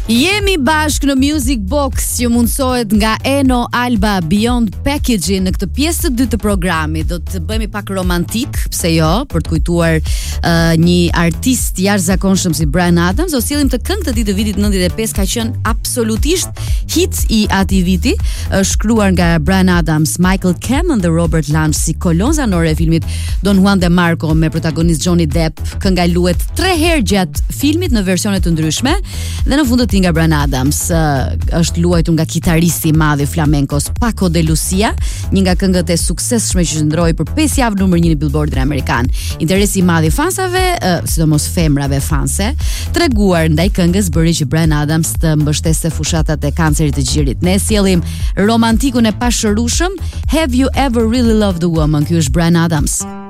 Jemi bashkë në Music Box që mundsohet nga Eno Alba Beyond Packaging në këtë pjesë të dytë të programit. Do të bëhemi pak romantik, pse jo, për të kujtuar një artist jashtëzakonshëm si Bryan Adams. Do sillim të këngë të ditë të vitit 95, ka qenë absolutisht hit i atij viti, shkruar nga Bryan Adams, Michael Kamen dhe Robert Lange si kolonë zanore e filmit Don Juan de Marco me protagonist Johnny Depp. Kënga luhet 3 herë gjatë filmit në versione të ndryshme dhe në fund nga Bryan Adams është luajtur nga kitaristi i madh i flamenkos Paco de Lucia, një nga këngët e suksesshme që qëndroi për 5 javë numër 1 në Billboardin amerikan. Interesi i madh i fansave, sidomos femrave fanse, treguar ndaj këngës bëri që Bryan Adams të mbështeste fushatat e kancerit të gjirit. Ne sjellim romantikun e pashërueshëm Have You Ever Really Loved a Woman? Ky është Bryan Adams.